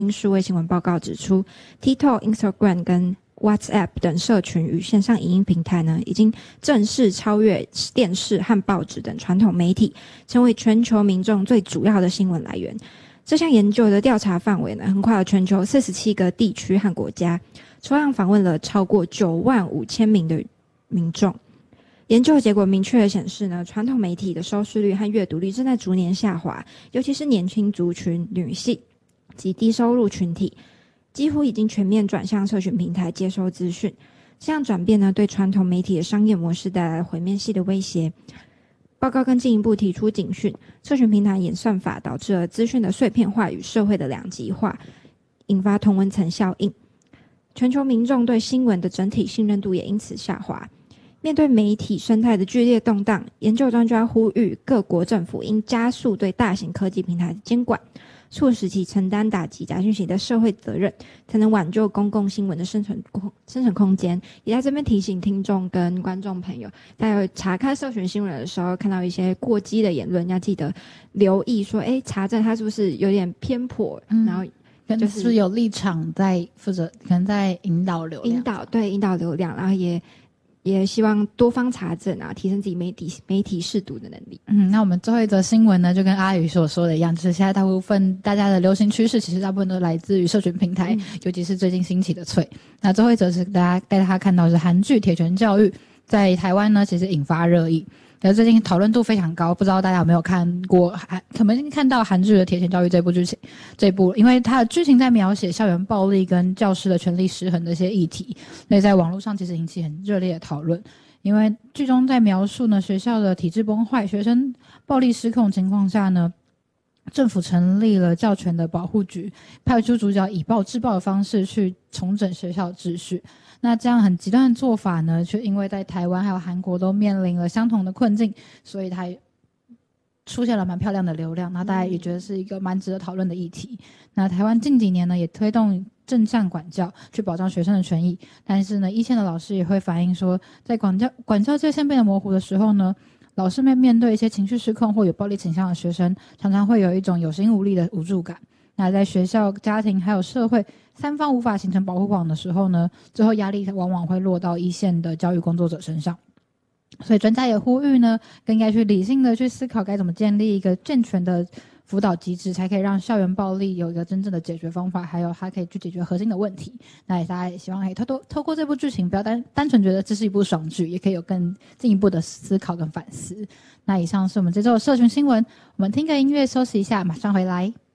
数位新闻报告指出 ，TikTok、Instagram 跟 WhatsApp 等社群与线上影音平台呢，已经正式超越电视和报纸等传统媒体，成为全球民众最主要的新闻来源。这项研究的调查范围呢，横跨了全球47个地区和国家，抽样访问了超过95000名的民众。研究结果明确地显示呢，传统媒体的收视率和阅读率正在逐年下滑，尤其是年轻族群、女性及低收入群体，几乎已经全面转向社群平台接收资讯。这样转变呢，对传统媒体的商业模式带来毁灭性的威胁。报告更进一步提出警讯，社群平台演算法导致了资讯的碎片化与社会的两极化，引发同温层效应。全球民众对新闻的整体信任度也因此下滑。面对媒体生态的剧烈动荡，研究专家呼吁各国政府应加速对大型科技平台的监管，促使其承担打击假讯息的社会责任，才能挽救公共新闻的生存空间。也在这边提醒听众跟观众朋友，大家有查看社群新闻的时候，看到一些过激的言论，要记得留意说，查证它是不是有点偏颇，然后就是有立场在负责，可能在引导流量， 引导流量，然后也希望多方查证啊，提升自己媒体识读的能力。 那我们最后一则新闻呢，就跟阿宇所说的一样，就是现在大部分大家的流行趋势，其实大部分都来自于社群平台，尤其是最近兴起的脆。那最后一则是带大家看到的是韩剧《铁拳教育》在台湾呢，其实引发热议。最近讨论度非常高，不知道大家有没有看过，可能看到韩剧的《铁拳教育》这部，因为它的剧情在描写校园暴力跟教师的权力失衡的一些议题，所以在网络上其实引起很热烈的讨论。因为剧中在描述呢学校的体制崩坏、学生暴力失控情况下呢，政府成立了教权的保护局，派出主角以暴制暴的方式去重整学校秩序。那这样很极端的做法呢，却因为在台湾还有韩国都面临了相同的困境，所以它出现了蛮漂亮的流量。那大家也觉得是一个蛮值得讨论的议题。那台湾近几年呢，也推动正向管教去保障学生的权益，但是呢，一线的老师也会反映说，在管教界限变得模糊的时候呢，老师们面对一些情绪失控或有暴力倾向的学生，常常会有一种有心无力的无助感。那在学校、家庭还有社会三方无法形成保护网的时候呢，最后压力往往会落到一线的教育工作者身上。所以专家也呼吁呢，更应该去理性的去思考该怎么建立一个健全的辅导机制，才可以让校园暴力有一个真正的解决方法，还有它可以去解决核心的问题。那大家也希望可以透过这部剧情，不要单纯觉得这是一部爽剧，也可以有更进一步的思考跟反思。那以上是我们这周的社群新闻，我们听个音乐休息一下，马上回来。